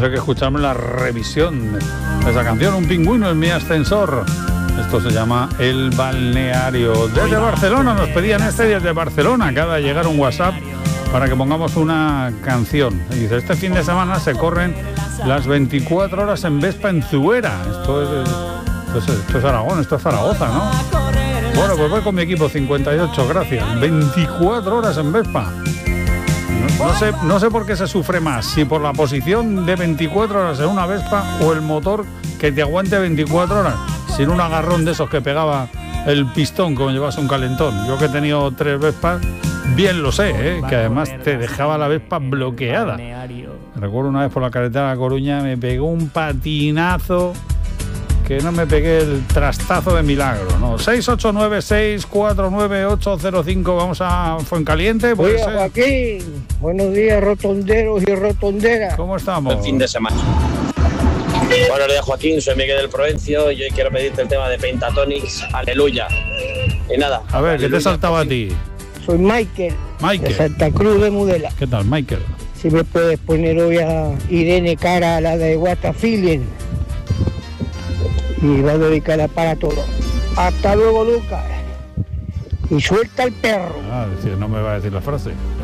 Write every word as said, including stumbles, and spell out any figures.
tendré que escucharme la revisión de esa canción, Un pingüino en mi ascensor. Esto se llama El Balneario. Desde Barcelona nos pedían este desde Barcelona. Acaba de llegar un WhatsApp para que pongamos una canción. Y dice, este fin de semana se corren las veinticuatro horas en Vespa en Zuera. Esto es, esto es, esto es Aragón, esto es Zaragoza, ¿no? Bueno, pues voy con mi equipo, cincuenta y ocho, gracias. veinticuatro horas en Vespa. No, no, sé, no sé por qué se sufre más, si por la posición de veinticuatro horas en una Vespa o el motor que te aguante veinticuatro horas, sin un agarrón de esos que pegaba el pistón como llevas un calentón. Yo que he tenido tres Vespas, bien lo sé, ¿eh? Que además te dejaba la Vespa bloqueada. Recuerdo una vez por la carretera de La Coruña, me pegó un patinazo que no me pegué el trastazo de milagro, ¿no? seis ocho nueve seis cuatro nueve ocho cero cinco, vamos a Fuencaliente. Oye, Joaquín, buenos días, rotonderos y rotonderas. ¿Cómo estamos? El fin de semana. Buenos días, Joaquín, soy Miguel del Provencio y hoy quiero pedirte el tema de Pentatonix, Aleluya. Y nada. A ver, ¿qué te saltaba a ti? Soy Michael, Michael, de Santa Cruz de Mudela. ¿Qué tal, Michael? Si me puedes poner hoy a Irene Cara, la de What a Feeling. Y va a dedicarla para todo. Hasta luego, Lucas. Y suelta el perro. Ah, decir, no me va a decir la frase.